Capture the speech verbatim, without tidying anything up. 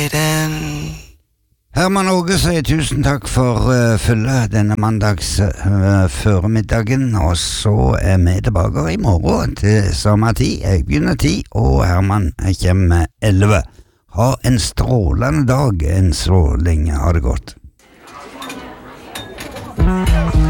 Herman Åge sier tusen takk for uh, følge denne mandags uh, føremiddagen, og så er vi tilbake i morgen til samme tid. Jeg begynner ti, og Herman kommer elleve. Ha en strålende dag enn så lenge. Ha det godt.